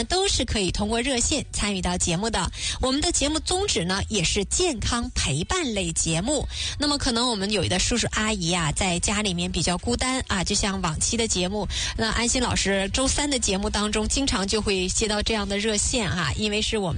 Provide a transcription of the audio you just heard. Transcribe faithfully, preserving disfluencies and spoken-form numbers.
们都是可以通过热线参与到节目的。我们的节目宗旨呢，也是健康陪伴类节目。那么可能我们有的叔叔阿姨啊，在家里面比较孤单啊，就像往期的节目，那安心老师周三的节目当中，经常就会接到这样的热线啊，因为是我们